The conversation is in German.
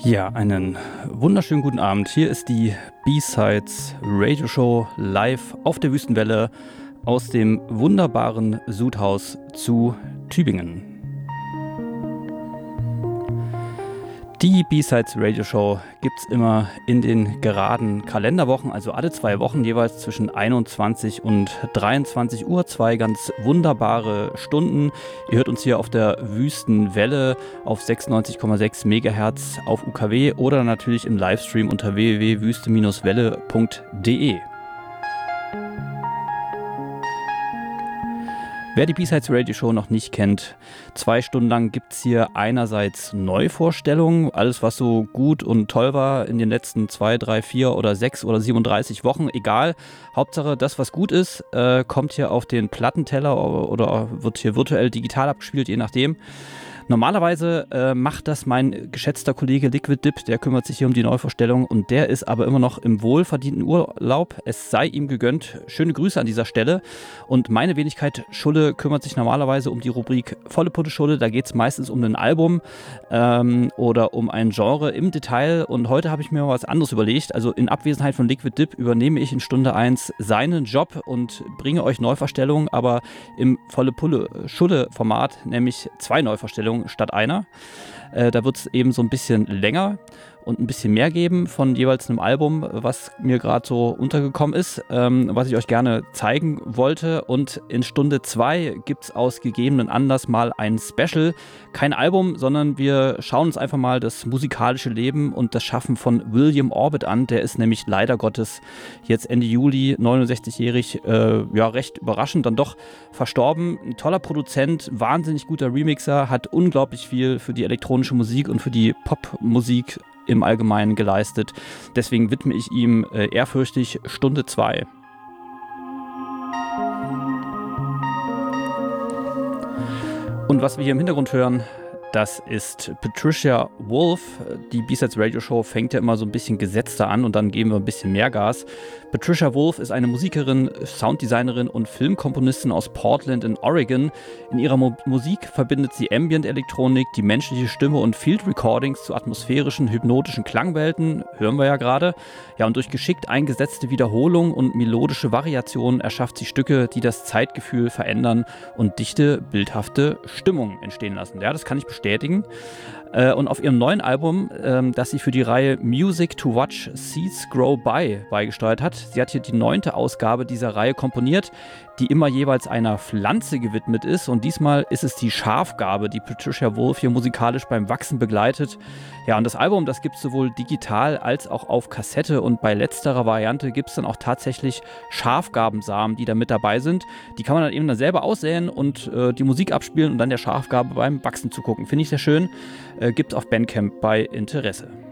Ja, einen wunderschönen guten Abend. Hier ist die B-Sides Radio Show live auf der Wüstenwelle aus dem wunderbaren Sudhaus zu Tübingen. Die B-Sides Radio Show gibt es immer in den geraden Kalenderwochen, also alle 2 Wochen jeweils zwischen 21 und 23 Uhr. 2 ganz wunderbare Stunden. Ihr hört uns hier auf der Wüstenwelle auf 96,6 MHz auf UKW oder natürlich im Livestream unter www.wüste-welle.de. Wer die B-Sides Radio Show noch nicht kennt, 2 Stunden lang gibt es hier einerseits Neuvorstellungen, alles was so gut und toll war in den letzten 2, 3, 4 oder 6 oder 37 Wochen, egal. Hauptsache das, was gut ist, kommt hier auf den Plattenteller oder wird hier virtuell digital abgespielt, je nachdem. Normalerweise macht das mein geschätzter Kollege Liquid Dip, der kümmert sich hier um die Neuvorstellung und der ist aber immer noch im wohlverdienten Urlaub. Es sei ihm gegönnt. Schöne Grüße an dieser Stelle. Und meine Wenigkeit Schulle kümmert sich normalerweise um die Rubrik Volle Putte Schulle. Da geht es meistens um ein Album oder um ein Genre im Detail. Und heute habe ich mir mal was anderes überlegt. Also in Abwesenheit von Liquid Dip übernehme ich in Stunde 1 seinen Job und bringe euch Neuvorstellungen, aber im Volle Pulle Schulle Format, nämlich 2 Neuvorstellungen statt einer. Da wird es eben so ein bisschen länger und ein bisschen mehr geben von jeweils einem Album, was mir gerade so untergekommen ist, was ich euch gerne zeigen wollte. Und in Stunde 2 gibt es aus gegebenen Anlass mal ein Special. Kein Album, sondern wir schauen uns einfach mal das musikalische Leben und das Schaffen von William Orbit an. Der ist nämlich leider Gottes jetzt Ende Juli, 69-jährig, recht überraschend dann doch verstorben. Ein toller Produzent, wahnsinnig guter Remixer, hat unglaublich viel für die elektronische Musik und für die Popmusik im Allgemeinen geleistet. Deswegen widme ich ihm ehrfürchtig Stunde 2. Und was wir hier im Hintergrund hören, das ist Patricia Wolf. Die B-Sides Radio Show fängt ja immer so ein bisschen gesetzter an und dann geben wir ein bisschen mehr Gas. Patricia Wolf ist eine Musikerin, Sounddesignerin und Filmkomponistin aus Portland in Oregon. In ihrer Musik verbindet sie Ambient-Elektronik, die menschliche Stimme und Field-Recordings zu atmosphärischen, hypnotischen Klangwelten, hören wir ja gerade. Ja, und durch geschickt eingesetzte Wiederholung und melodische Variationen erschafft sie Stücke, die das Zeitgefühl verändern und dichte, bildhafte Stimmung entstehen lassen. Ja, das kann ich bestätigen. Und auf ihrem neuen Album, das sie für die Reihe Music to Watch Seeds Grow By beigesteuert hat, sie hat hier die 9. Ausgabe dieser Reihe komponiert, die immer jeweils einer Pflanze gewidmet ist. Und diesmal ist es die Schafgarbe, die Patricia Wolf hier musikalisch beim Wachsen begleitet. Ja, und das Album, das gibt es sowohl digital als auch auf Kassette. Und bei letzterer Variante gibt es dann auch tatsächlich Schafgarbensamen, die da mit dabei sind. Die kann man dann eben dann selber aussäen und die Musik abspielen und dann der Schafgarbe beim Wachsen zugucken. Finde ich sehr schön. Gibt es auf Bandcamp bei Interesse.